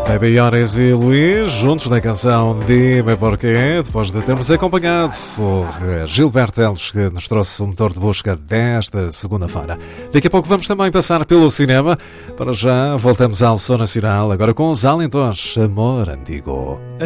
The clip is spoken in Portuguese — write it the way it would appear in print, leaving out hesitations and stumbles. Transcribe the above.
Baby Horas e Luís, juntos na canção Dime Porquê, depois de termos acompanhado o Gilberto Teles, que nos trouxe o motor de busca desta segunda-feira. Daqui a pouco vamos também passar pelo cinema. Para já, voltamos ao Som Nacional, agora com os Alentões, Amor Antigo.